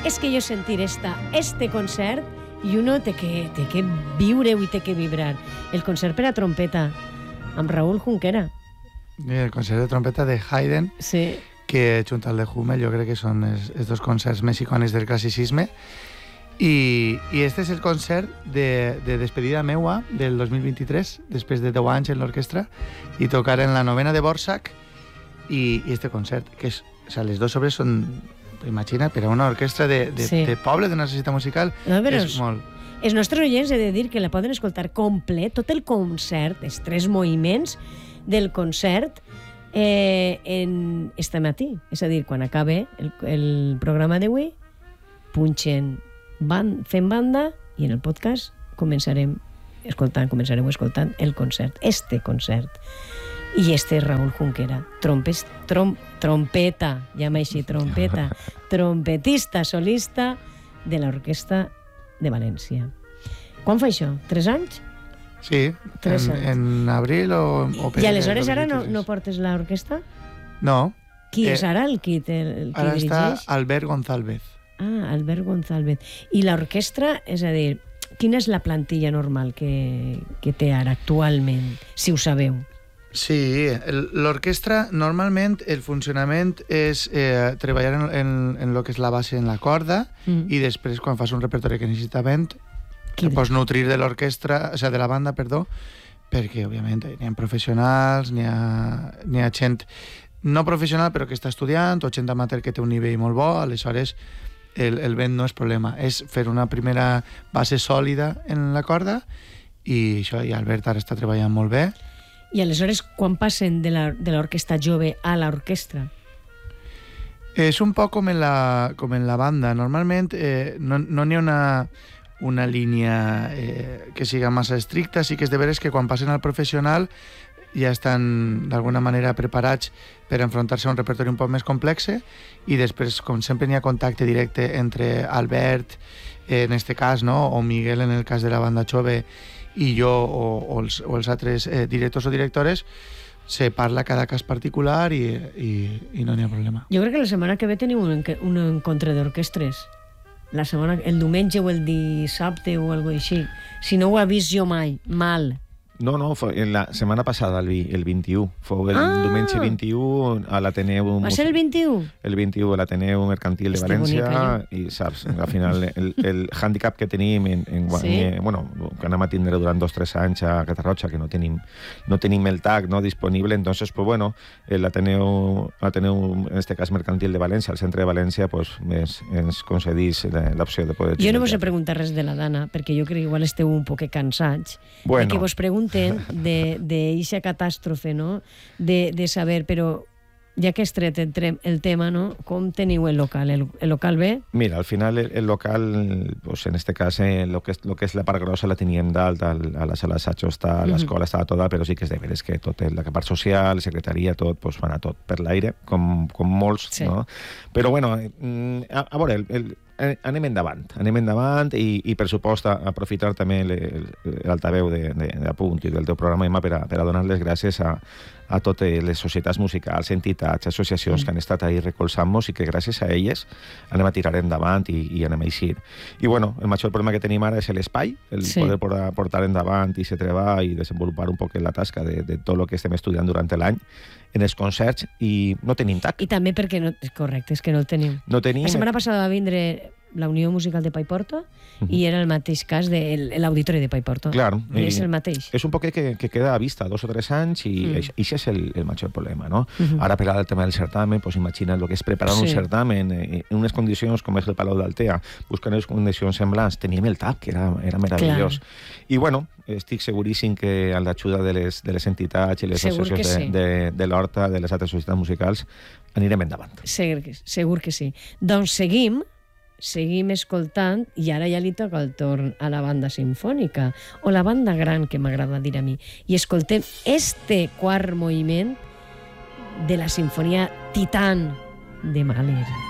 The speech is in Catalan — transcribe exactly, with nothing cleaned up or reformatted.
és que jo sentir esta, este concert i uno té que, té que viure-ho i té que vibrar. El concert per a trompeta amb Raúl Junquera. El concert de trompeta de Haydn, sí. que junt al de Hummel jo crec que són els, els dos concerts més icònics del classicisme. I, i este és el concert de, de despedida meua del dos mil vint-i-tres, després de deu anys en l'orquestra, i tocar en la novena de Borsak i, i este concert, que és, o sea, les dues obres són, imagina, per a una orquestra de, de, sí. de poble, d'una societat musical, no, és els, molt... Els nostres oients he de dir que la poden escoltar complet, tot el concert, els tres moviments del concert, eh, en este matí. És a dir, quan acabe el, el programa d'avui, punxen Ban, fem banda i en el podcast començarem escoltant, començarem escoltant el concert, este concert. I este és Raúl Junquera, trompes, trom, trompeta, llama així, trompeta, trompetista solista de l'Orquestra de València. Quan fa això? Tres anys? Sí, Tres en, anys. en abril o... o I aleshores ara no, no portes l'orquestra? No. Qui eh, és ara el qui, el, el qui ara dirigeix? Ara està Albert González. Ah, Albert González. I l'orquestra, és a dir, quina és la plantilla normal que, que té ara actualment, si ho sabeu? Sí, l'orquestra normalment el funcionament és eh, treballar en, en, en lo que és la base en la corda mm. i després quan fas un repertori que necessita vent te pots nutrir de l'orquestra, o sigui, de la banda, perdó, perquè òbviament n'hi ha professionals, n'hi ha, n'hi ha gent no professional però que està estudiant o gent amateur que té un nivell molt bo, aleshores el, el vent no és problema, és fer una primera base sòlida en la corda i això, i Albert ara està treballant molt bé. I aleshores, quan passen de l'orquestra jove a l'orquestra? És un poc com en la, com en la banda. Normalment eh, no n'hi no ha una, una línia eh, que siga massa estricta, sí que és de veres que quan passen al professional ja estan d'alguna manera preparats per enfrontar-se a un repertori un poc més complex i després, com sempre, n'hi ha contacte directe entre Albert, eh, en este cas, no? O Miguel, en el cas de la banda jove, i jo o, o, els, o els altres eh, directors o directores, se parla cada cas particular i, i, i no n'hi ha problema. Jo crec que la setmana que ve teniu un, un encontre d'orquestres. La setmana, el diumenge o el dissabte o alguna cosa així. Si no ho he vist jo mai, mal. No, no, en la setmana passada, el, el vint-i-u. Fou el ah! diumenge vint-i-u a l'Ateneu... Va ser el vint-i-u? El vint-i-u a l'Ateneu Mercantil de València. Bonica, i saps, al final, el, el hàndicap que tenim, en, en, sí? en, bueno, que anem a tindre durant dos o tres anys a Catarroja, que no tenim, no tenim el T A C no, disponible, entonces, pues bueno, l'Ateneu, l'Ateneu, en este cas Mercantil de València, el centre de València, pues, més, ens concedís l'opció de poder... Jo no vos he preguntat res de la Dana, perquè jo crec que igual esteu un poc cansats, bueno. I que vos pregunto de, de eixa catàstrofe, no? De, de saber, però ja que has tret el, el tema, no? Com teniu el local? El, el local bé? Mira, al final el, el local, pues en este cas, eh, lo, que es, lo que és la part grossa la teníem dalt, a la sala d'assaig està, uh-huh. l'escola estava tota, però sí que és de veres que tot, la part social, secretaria, tot, pues van a tot per l'aire, com, com molts, sí. No? Però bueno, a, a veure, el, el anem endavant, anem endavant i, i per supost aprofitar també l'altaveu de, de, de Apunt i del teu programa, Emma, per a, per a donar les gràcies a, a totes les societats musicals, entitats, associacions mm. que han estat ahí recolzant-nos i que gràcies a elles anem a tirar endavant i, i anem a eixir. I bueno, el major problema que tenim ara és l'espai, el sí. poder portar, portar endavant i se treballar i desenvolupar un poc la tasca de, de tot el que estem estudiant durant l'any en els concerts i no tenim T A C. I també perquè, no, correcte, és que no el tenim. No tenim... La setmana passada va vindre la Unió Musical de Paiporta uh-huh. i era el mateix cas de l'auditori de Paiporta. Claro. És el mateix. És un poquet que, que queda a vista dos o tres anys i mm. això és el, el major problema, no? Uh-huh. Ara per al tema del certamen, pues imagina el que és preparar sí. un certamen eh, en unes condicions com és el Palau d'Altea, buscant unes condicions semblants, teníem el T A C, que era, era meravellós. Clar. I bueno, estic seguríssim que amb l'ajuda de les, de les entitats i les segur associacions sí. de, de, de l'Horta, de les altres societats musicals, anirem endavant. Segur que, segur que sí. Doncs seguim, seguim escoltant i ara ja li toca el torn a la banda sinfònica o la banda gran, que m'agrada dir a mi, i escoltem este quart moviment de la sinfonia Titán de Mahler.